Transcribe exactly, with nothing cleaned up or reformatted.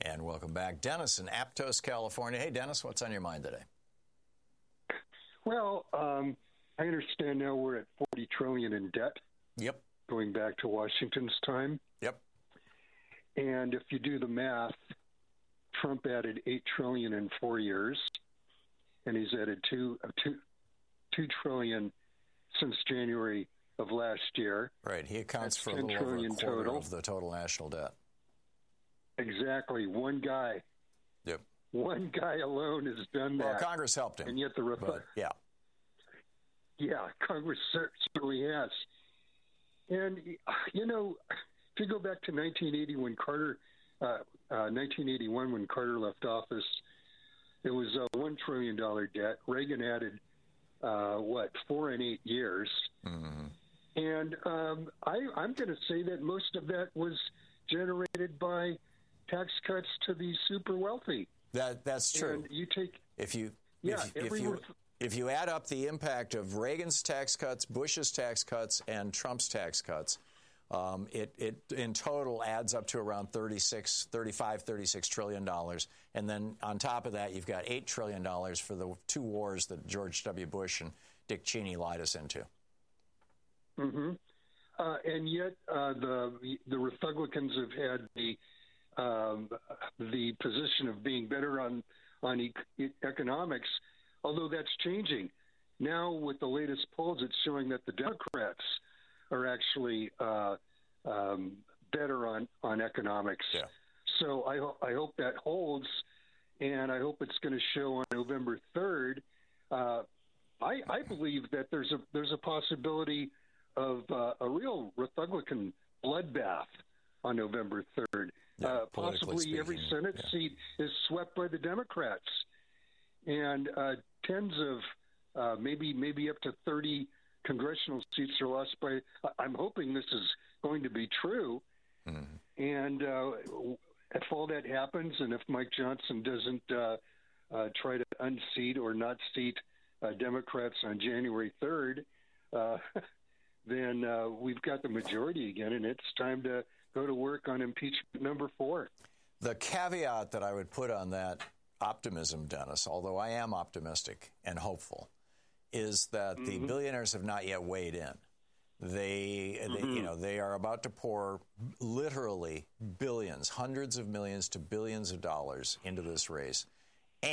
And welcome back. Dennis in Aptos, California. Hey, Dennis, what's on your mind today? Well, um, I understand now we're at forty trillion dollars in debt. Yep. Going back to Washington's time. Yep. And if you do the math, Trump added eight trillion dollars in four years, and he's added two, uh, two, two trillion dollars since January of last year. Right. He accounts That's for a little over a quarter total. of the total national debt. Exactly. One guy. Yep. One guy alone has done that. Well, Congress helped him. And yet the Repu- but, yeah. Yeah, Congress certainly has. And, you know, if you go back to nineteen eighty when Carter, uh, uh, nineteen eighty-one when Carter left office, it was a one trillion dollars debt. Reagan added, uh, what, four and eight years. Mm-hmm. And um, I, I'm going to say that most of that was generated by tax cuts to the super wealthy. That That's true. And you take... If you... Yeah, if, if you If you add up the impact of Reagan's tax cuts, Bush's tax cuts, and Trump's tax cuts, um, it, it in total adds up to around thirty-six, thirty-five, thirty-six trillion dollars. And then on top of that, you've got eight trillion dollars for the two wars that George W. Bush and Dick Cheney lied us into. Mm-hmm. Uh, and yet uh, the the Republicans have had the um, the position of being better on on e- economics. Although that's changing. Now with the latest polls, it's showing that the Democrats are actually uh, um, better on, on economics. Yeah. So I, ho- I hope that holds, and I hope it's going to show on November third. Uh, I, I believe that there's a there's a possibility of uh, a real Republican bloodbath on November third. Yeah, uh, possibly speaking, every Senate yeah. seat is swept by the Democrats. And uh, tens of uh, maybe maybe up to thirty congressional seats are lost by. I'm hoping this is going to be true. Mm-hmm. And uh, if all that happens, and if Mike Johnson doesn't uh, uh, try to unseat or not seat uh, Democrats on January third, uh, then uh, we've got the majority again, and it's time to go to work on impeachment number four. The caveat that I would put on that optimism, Dennis, although I am optimistic and hopeful, is that mm-hmm. the billionaires have not yet weighed in. They, mm-hmm. they, you know, they are about to pour literally billions, hundreds of millions to billions of dollars into this race.